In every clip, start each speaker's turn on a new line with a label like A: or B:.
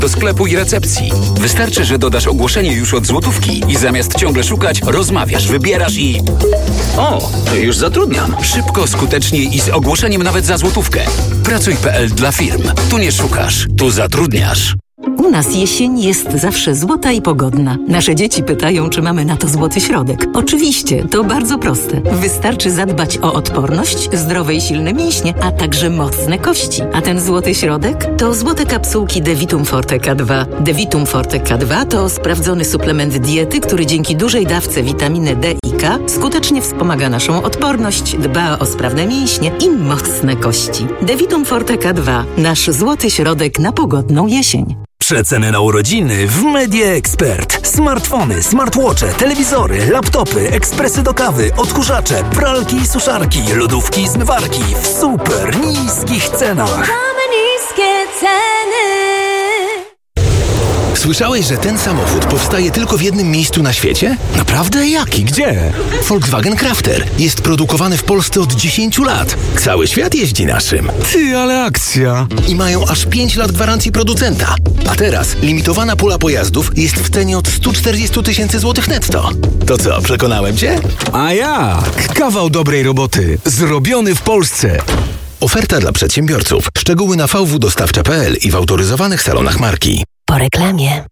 A: do sklepu i recepcji. Wystarczy, że dodasz ogłoszenie już od złotówki i zamiast ciągle szukać, rozmawiasz, wybierasz i... O, już zatrudniam. Szybko, skutecznie i z ogłoszeniem nawet za złotówkę. Pracuj.pl dla firm. Tu nie szukasz, tu zatrudniasz.
B: U nas jesień jest zawsze złota i pogodna. Nasze dzieci pytają, czy mamy na to złoty środek. Oczywiście, to bardzo proste. Wystarczy zadbać o odporność, zdrowe i silne mięśnie, a także mocne kości. A ten złoty środek to złote kapsułki Devitum Forte K2. Devitum Forte K2 to sprawdzony suplement diety, który dzięki dużej dawce witaminy D i K skutecznie wspomaga naszą odporność, dba o sprawne mięśnie i mocne kości. Devitum Forte K2. Nasz złoty środek na pogodną jesień.
C: Przeceny na urodziny w Media Expert. Smartfony, smartwatche, telewizory, laptopy, ekspresy do kawy, odkurzacze, pralki i suszarki, lodówki i zmywarki w super niskich cenach.
D: Mamy niskie ceny.
E: Słyszałeś, że ten samochód powstaje tylko w jednym miejscu na świecie? Naprawdę? Jaki? Gdzie? Volkswagen Crafter. Jest produkowany w Polsce od 10 lat. Cały świat jeździ naszym.
C: Ty, ale akcja!
E: I mają aż 5 lat gwarancji producenta. A teraz limitowana pula pojazdów jest w cenie od 140 000 złotych netto. To co, przekonałem cię?
C: A jak? Kawał dobrej roboty. Zrobiony w Polsce.
E: Oferta dla przedsiębiorców. Szczegóły na vwdostawcze.pl i w autoryzowanych salonach marki.
B: Po reklamie.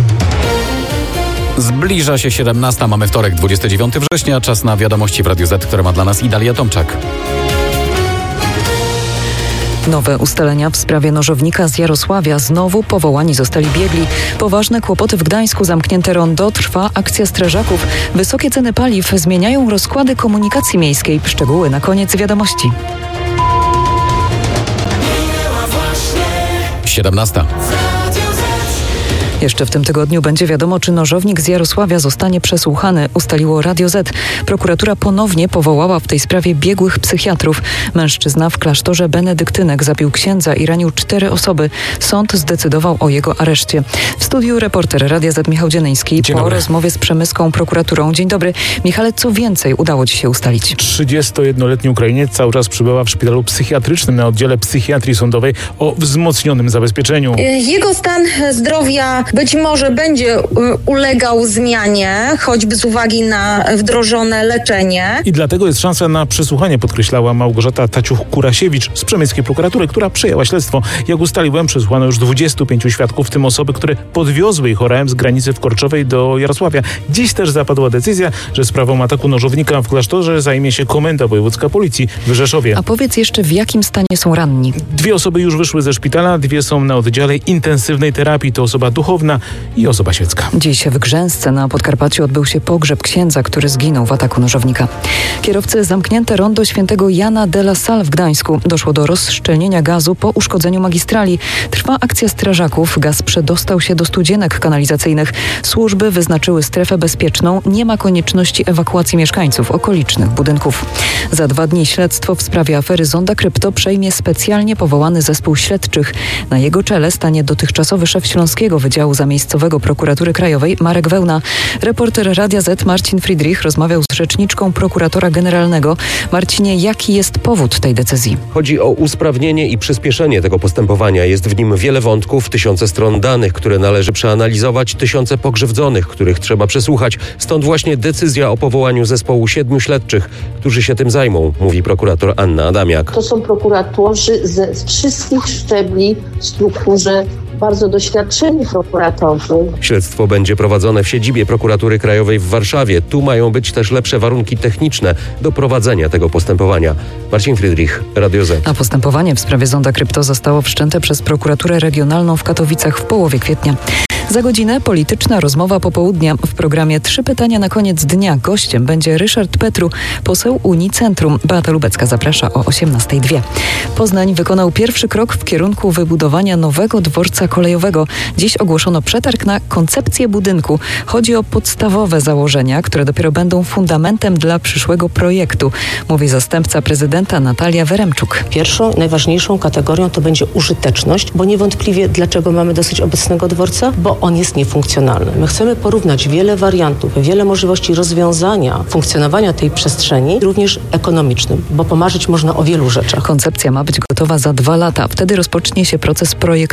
F: Zbliża się 17. Mamy wtorek, 29 września. Czas na wiadomości w Radiu Z, które ma dla nas Idalia Tomczak.
G: Nowe ustalenia w sprawie nożownika z Jarosławia. Znowu powołani zostali biegli. Poważne kłopoty w Gdańsku, zamknięte rondo, trwa akcja strażaków. Wysokie ceny paliw zmieniają rozkłady komunikacji miejskiej. Szczegóły na koniec wiadomości.
F: 17.
G: Jeszcze w tym tygodniu będzie wiadomo, czy nożownik z Jarosławia zostanie przesłuchany, ustaliło Radio Z. Prokuratura ponownie powołała w tej sprawie biegłych psychiatrów. Mężczyzna w klasztorze benedyktynek zabił księdza i ranił 4 osoby. Sąd zdecydował o jego areszcie. W studiu reporter Radia Z Michał Dzianyński po rozmowie z przemyską prokuraturą. Dzień dobry. Michale, co więcej udało Ci się ustalić?
H: 31-letni Ukrainiec cały czas przebywa w szpitalu psychiatrycznym na oddziale psychiatrii sądowej o wzmocnionym zabezpieczeniu.
I: Jego stan zdrowia być może będzie ulegał zmianie, choćby z uwagi na wdrożone leczenie.
H: I dlatego jest szansa na przesłuchanie, podkreślała Małgorzata Taciuch-Kurasiewicz z przemyskiej prokuratury, która przejęła śledztwo. Jak ustaliłem, przesłuchano już 25 świadków, w tym osoby, które podwiozły ich ORM z granicy w Korczowej do Jarosławia. Dziś też zapadła decyzja, że sprawą ataku nożownika w klasztorze zajmie się Komenda Wojewódzka Policji w Rzeszowie.
G: A powiedz jeszcze, w jakim stanie są ranni?
H: 2 osoby już wyszły ze szpitala, 2 są na oddziale intensywnej terapii. To osoba duchowna i osoba świecka.
G: Dziś w Grzęsce na Podkarpaciu odbył się pogrzeb księdza, który zginął w ataku nożownika. Kierowcy zamknięte rondo świętego Jana de la Salle w Gdańsku. Doszło do rozszczelnienia gazu po uszkodzeniu magistrali. Trwa akcja strażaków. Gaz przedostał się do studzienek kanalizacyjnych. Służby wyznaczyły strefę bezpieczną. Nie ma konieczności ewakuacji mieszkańców okolicznych budynków. Za 2 dni śledztwo w sprawie afery Zonda Krypto przejmie specjalnie powołany zespół śledczych. Na jego czele stanie dotychczasowy szef Śląskiego Wydziału Zamiejscowego Prokuratury Krajowej Marek Wełna. Reporter Radia Z Marcin Friedrich rozmawiał z rzeczniczką prokuratora generalnego. Marcinie, jaki jest powód tej decyzji?
J: Chodzi o usprawnienie i przyspieszenie tego postępowania. Jest w nim wiele wątków, tysiące stron danych, które należy przeanalizować, tysiące pokrzywdzonych, których trzeba przesłuchać. Stąd właśnie decyzja o powołaniu zespołu 7 śledczych, którzy się tym zajmą, mówi prokurator Anna Adamiak.
K: To są prokuratorzy ze wszystkich szczebli w strukturze, bardzo doświadczeni prokuratorzy.
J: Śledztwo będzie prowadzone w siedzibie Prokuratury Krajowej w Warszawie. Tu mają być też lepsze warunki techniczne do prowadzenia tego postępowania. Marcin Friedrich, Radio Z.
G: A postępowanie w sprawie Zonda Krypto zostało wszczęte przez prokuraturę regionalną w Katowicach w połowie kwietnia. Za godzinę polityczna rozmowa popołudnia. W programie 3 pytania na koniec dnia. Gościem będzie Ryszard Petru, poseł Unii Centrum. Beata Lubecka zaprasza o 18:02. Poznań wykonał pierwszy krok w kierunku wybudowania nowego dworca kolejowego. Dziś ogłoszono przetarg na koncepcję budynku. Chodzi o podstawowe założenia, które dopiero będą fundamentem dla przyszłego projektu, mówi zastępca prezydenta Natalia Weremczuk.
L: Pierwszą, najważniejszą kategorią to będzie użyteczność, bo niewątpliwie dlaczego mamy dosyć obecnego dworca? Bo on jest niefunkcjonalny. My chcemy porównać wiele wariantów, wiele możliwości rozwiązania funkcjonowania tej przestrzeni, również ekonomicznym, bo pomarzyć można o wielu rzeczach.
G: Koncepcja ma być gotowa za 2 lata. Wtedy rozpocznie się proces projektowania